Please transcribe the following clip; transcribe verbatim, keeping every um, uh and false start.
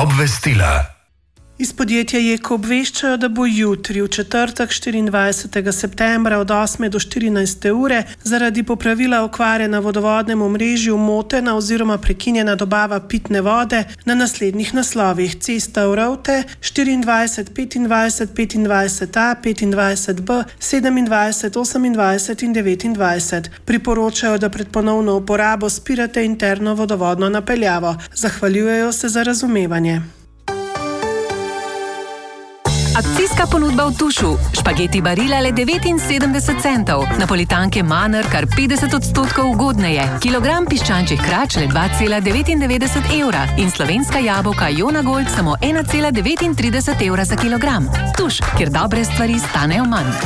Obvestila. Iz podjetja Jeko obveščajo, da bo jutri v četrtek štiriindvajsetega septembra od osme do štirinajste ure zaradi popravila okvare na vodovodnem omrežju motena oziroma prekinjena dobava pitne vode na naslednjih naslovih: Cesta Vrovte štiriindvajset, petindvajset, petindvajset A, petindvajset B, sedemindvajset, osemindvajset in devetindvajset. Priporočajo, da pred ponovno uporabo spirate interno vodovodno napeljavo. Zahvaljujejo se za razumevanje. Akcijska ponudba v Tušu. Špageti Barilla le devetinsedemdeset centov. Napolitanke Manner kar petdeset odstotkov ugodneje. Kilogram piščančjih krač le dva cela devetindevetdeset evra. In slovenska jabolka Jona Gold samo ena cela devetintrideset evra za kilogram. Tuš, kjer dobre stvari stanejo manj.